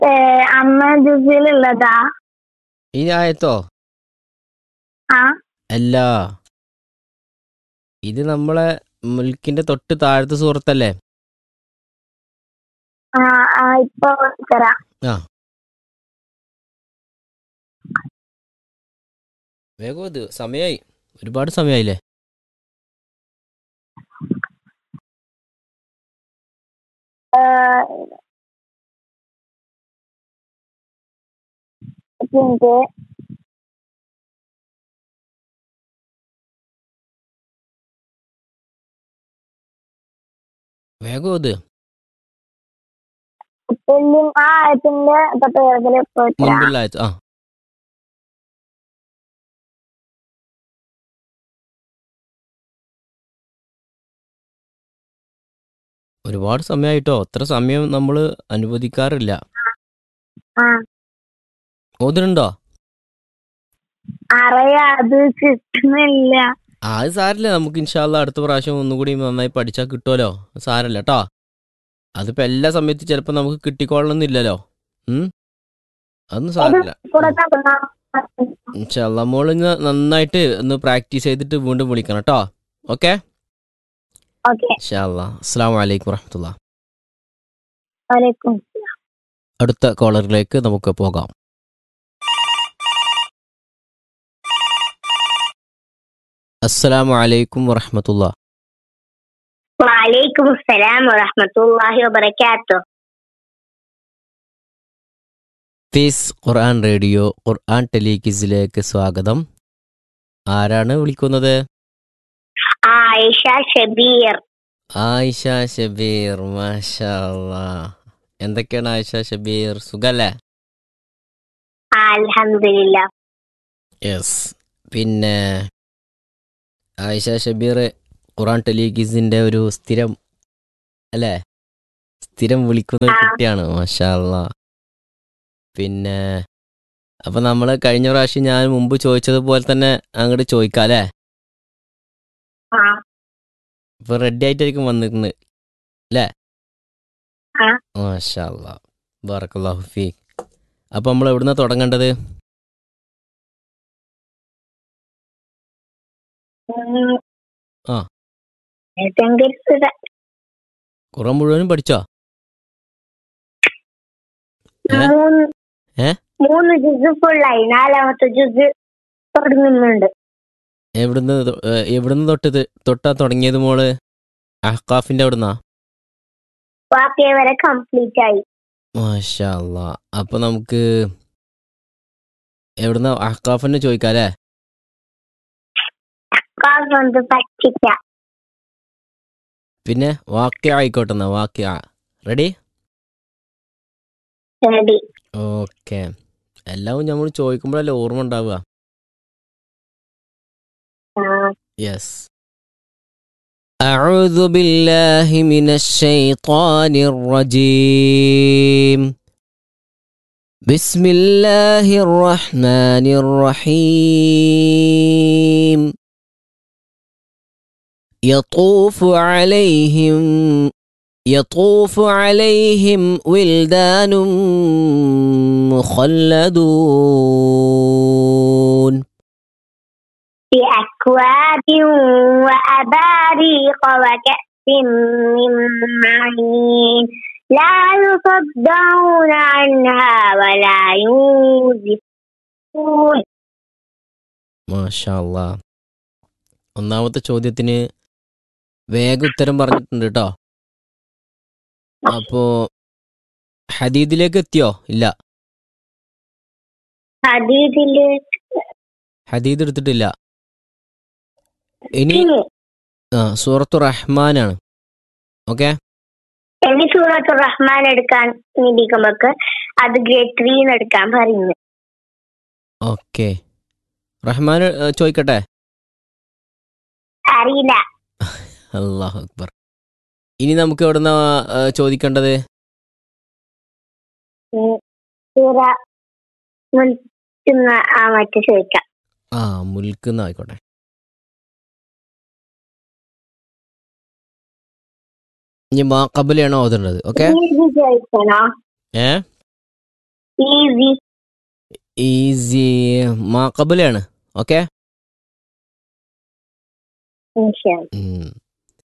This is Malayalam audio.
അമ്മ ജുസിലുള്ളതാ? ഈ ആയത്തോ ആ അല്ല, ഇത് നമ്മളെ മുൽക്കിന്റെ തൊട്ട് താഴത്തെ സൂറത്തല്ലേ? ആ ആ, ഇപ്പൊ തരാം. ആ വേഗം ഇത് സമയായി, ഒരുപാട് സമയായില്ലേ? എനിക്ക് വേഗം ഇത് ആ ആയത്തിന്റെ തൊട്ട് കിഴക്കില് ഇപ്പൊ തരാം. മുൻപുള്ള ആയത്ത്. ആ ഒരുപാട് സമയമായിട്ടോ, അത്ര സമയം നമ്മൾ അനുവദിക്കാറില്ല. ആ ഓതുന്നുണ്ടോ? അറിയാ, അത് കിട്ടുന്നില്ല. അത് സാരല്ല, നമുക്ക് ഇൻഷാല്ല അടുത്ത പ്രാവശ്യം ഒന്നുകൂടി നന്നായി പഠിച്ചാൽ കിട്ടുമല്ലോ. സാരല്ല കേട്ടോ. അതിപ്പോൾ എല്ലാ സമയത്തും ചിലപ്പോൾ നമുക്ക് കിട്ടിക്കൊള്ളണമെന്നില്ലല്ലോ. അതൊന്നും സാരല്ല. ഇൻഷാല്ല മോളിന്ന് നന്നായിട്ട് ഒന്ന് പ്രാക്ടീസ് ചെയ്തിട്ട് വീണ്ടും വിളിക്കണം കേട്ടോ. ഓക്കെ ഇൻഷാല്ല. അസ്സലാമു അലൈക്കും വറഹ്മത്തുള്ളാഹി. വലൈക്കും. അടുത്ത കോളറിലേക്ക് നമുക്ക് പോകാം. അസ്സലാമു അലൈക്കും വറഹ്മത്തുള്ളാഹി. വലൈക്കും അസ്സലാം വറഹ്മത്തുള്ളാഹി വബറകാതുഹു. പീസ് ഖുർആൻ റേഡിയോ ഖുർആൻ ടെലിക്വിസിലേക്ക് സ്വാഗതം. ആരാണ് വിളിക്കുന്നത്? ആയിഷ ഷബീർ. ആയിഷ ഷബീർ, മാഷാ അല്ലാഹ്. എന്തൊക്കെയാണ് ആയിഷ ഷബീർ, സുഖല്ലേ? അൽഹംദുലില്ലാഹ്. യെസ്. പിന്നെ ആയിഷ ഷബീർ ഖുർആൻ ടെലിക്വിസിന്റെ ഒരു സ്ഥിരം അല്ലേ, സ്ഥിരം വിളിക്കുന്ന ഒരു കുട്ടിയാണ്. മാഷാ അല്ലാഹ്. പിന്നെ അപ്പം നമ്മൾ കഴിഞ്ഞ പ്രാവശ്യം ഞാൻ മുമ്പ് ചോദിച്ചതുപോലെ തന്നെ അങ്ങോട്ട് ചോദിക്കാം അല്ലേ? ഇപ്പൊ റെഡി ആയിട്ടായിരിക്കും വന്നിരുന്നത് അല്ലേ? മാഷാ അല്ലാഹ്, ബറക്കല്ലാഹു ഫീക്. അപ്പം നമ്മൾ എവിടുന്നാ തുടങ്ങേണ്ടത്? ആ ഖുർആൻ മുഴുവനും പഠിച്ചോ? മൂന്ന് ജുസ് ഫുള്ളായി, നാലാമത്തെ ജുസ് തുടങ്ങുന്നുണ്ട്. എവിടുന്ന് തൊട്ടാ തുടങ്ങിയത് മോള്? അഹ്ഖാഫിന്റെ അവിടുന്നാ? ബാക്കി വരെ കംപ്ലീറ്റ് ആയി. മാഷാ അല്ലാഹ്. അപ്പൊ നമുക്ക് എവിടുന്ന അഹ്ഖാഫിനെ ചോദിക്കാം അല്ലേ? പറ്റില്ല. പിന്നെ വാക്യ ആയിക്കോട്ടെ എന്നാ. വാക്യ റെഡി? ഓക്കെ. എല്ലാം നമ്മൾ ചോദിക്കുമ്പോഴല്ലേ ഓർമ്മ ഉണ്ടാവുക. യെസ്. أعوذ بالله من الشيطان الرجيم. بسم الله الرحمن الرحيم. يطوف عليهم ولدان مخلدون بأكواب وأباريق وكأس من معين لا يصدعون عنها ولا ينزفون. മാഷാ അല്ലാഹ്. ഒന്നാമത്തെ ചോദ്യത്തിന് വേഗം ഉത്തരം പറഞ്ഞിട്ടുണ്ട് കേട്ടോ. അപ്പോ ഹദീദിലേക്ക് എത്തിയോ? ഇല്ല, ഹദീദ് എടുത്തിട്ടില്ല. ഇനി സൂറത്തു റഹ്മാനാണ്. ഓക്കെ, ഇനി സൂറത്തു റഹ്മാൻ എടുക്കാൻ ഇരിക്കുമ്പോ അത് ഗ്രേഡ് 3 എടുക്കാൻ പറയുന്നു. ഓക്കെ, റഹ്മാൻ ചോദിക്കട്ടെ? അറിയില്ല. അല്ലാഹു അക്ബർ. ഇനി നമുക്ക് എവിടുന്ന ചോദിക്കേണ്ടത്? ചോദിക്കാം. മുൽക്കുന്ന ആയിക്കോട്ടെ. ഇനി മാ ഖബലയാണോ ഓതേണ്ടത്? ഓക്കെ. ഈസി. ഈസി മാ കബുലയാണ്. ഓക്കെ.